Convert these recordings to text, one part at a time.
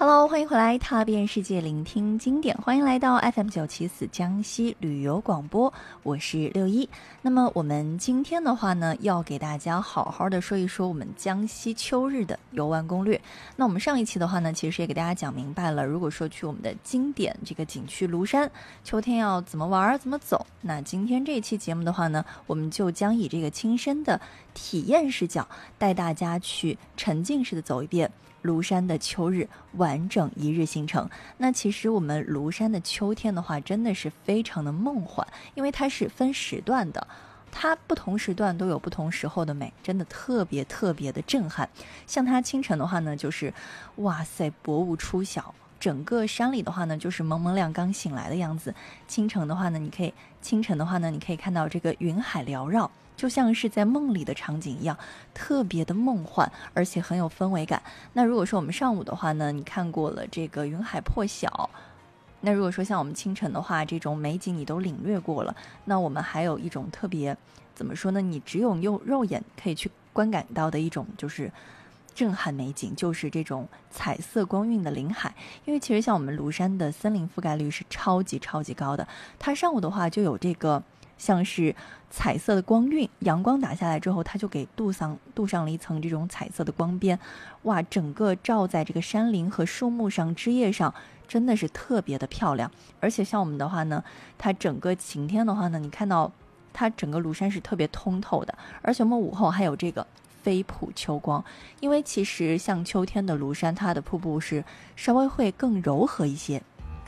Hello， 欢迎回来，踏遍世界，聆听经典，欢迎来到 FM974江西旅游广播，我是六一。那么我们今天的话呢，要给大家好好的说一说我们江西秋日的游玩攻略。那我们上一期的话呢，其实也给大家讲明白了，如果说去我们的经典这个景区庐山，秋天要怎么玩怎么走。那今天这一期节目的话呢，我们就将以这个亲身的体验视角，带大家去沉浸式的走一遍庐山的秋日完整一日行程。那其实我们庐山的秋天的话真的是非常的梦幻，因为它是分时段的，它不同时段都有不同时候的美，真的特别的震撼。像它清晨的话呢，就是哇塞，薄雾初晓，整个山里的话呢就是蒙蒙亮刚醒来的样子。清晨的话呢，你可以看到这个云海缭绕，就像是在梦里的场景一样，特别的梦幻，而且很有氛围感。那如果说我们上午的话呢，你看过了这个云海破晓，那如果说像我们清晨的话，这种美景你都领略过了，那我们还有一种特别怎么说呢，你只有用肉眼可以去观感到的一种就是震撼美景，就是这种彩色光晕的林海。因为其实像我们庐山的森林覆盖率是超级高的，它上午的话就有这个像是彩色的光晕，阳光打下来之后，它就给镀上了一层这种彩色的光边，哇，整个照在这个山林和树木上、枝叶上，真的是特别的漂亮。而且像我们的话呢，它整个晴天的话呢，你看到它整个庐山是特别通透的，而且我们午后还有这个飞瀑秋光。因为其实像秋天的庐山，它的瀑布是稍微会更柔和一些，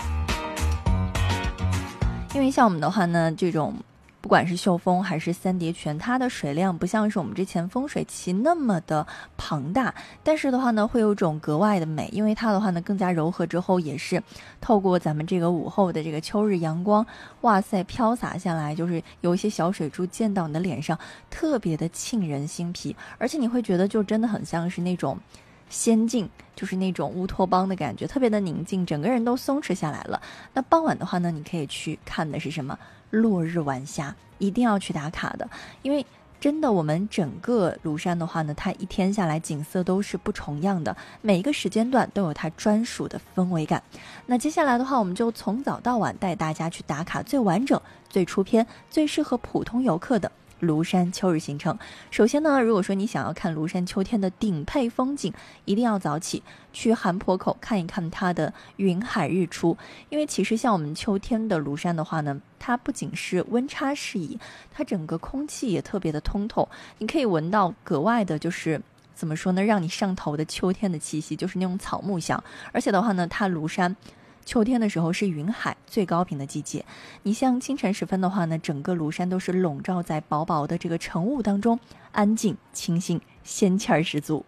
因为像我们的话呢，这种不管是秀峰还是三叠泉，它的水量不像是我们之前风水旗那么的庞大，但是的话呢会有种格外的美。因为它的话呢更加柔和之后，也是透过咱们这个午后的这个秋日阳光，哇塞，飘洒下来，就是有一些小水珠溅到你的脸上，特别的沁人心脾。而且你会觉得就真的很像是那种仙境，就是那种乌托邦的感觉，特别的宁静，整个人都松弛下来了。那傍晚的话呢，你可以去看的是什么？落日晚霞，一定要去打卡的。因为真的我们整个庐山的话呢，它一天下来景色都是不重样的，每一个时间段都有它专属的氛围感。那接下来的话，我们就从早到晚带大家去打卡最完整、最出片、最适合普通游客的庐山秋日行程。首先呢，如果说你想要看庐山秋天的顶配风景，一定要早起去韩坡口看一看它的云海日出。因为其实像我们秋天的庐山的话呢，它不仅是温差适宜，它整个空气也特别的通透，你可以闻到格外的就是怎么说呢，让你上头的秋天的气息，就是那种草木香。而且的话呢，它庐山秋天的时候是云海最高频的季节，你像清晨时分的话呢，整个庐山都是笼罩在薄薄的这个晨雾当中，安静清新，仙气儿十足。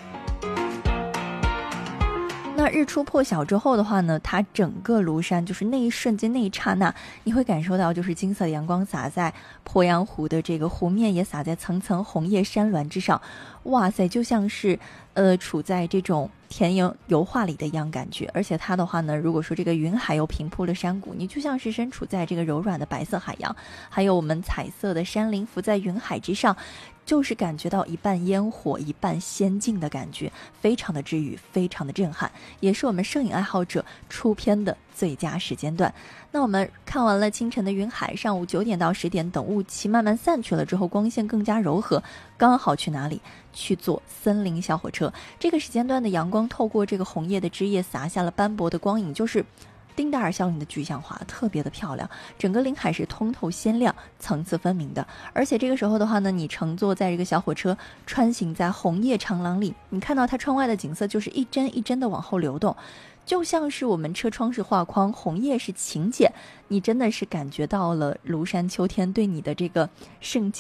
那日出破晓之后的话呢，它整个庐山就是那一瞬间那一刹那，你会感受到就是金色的阳光洒在鄱阳湖的这个湖面，也洒在层层红叶山峦之上，哇塞，就像是处在这种田园油画里的一样感觉。而且它的话呢，如果说这个云海又平铺了山谷，你就像是身处在这个柔软的白色海洋，还有我们彩色的山林浮在云海之上，就是感觉到一半烟火一半仙境的感觉，非常的治愈，非常的震撼，也是我们摄影爱好者出片的最佳时间段。那我们看完了清晨的云海，上午9点到10点等雾气慢慢散去了之后，光线更加柔和，刚好去哪里？去坐森林小火车。这个时间段的阳光透过这个红叶的枝叶洒下了斑驳的光影，就是丁达尔效应的具象化，特别的漂亮。整个林海是通透鲜亮，层次分明的。而且这个时候的话呢，你乘坐在这个小火车穿行在红叶长廊里，你看到它窗外的景色就是一帧一帧的往后流动，就像是我们车窗是画框，红叶是请柬，你真的是感觉到了庐山秋天对你的这个盛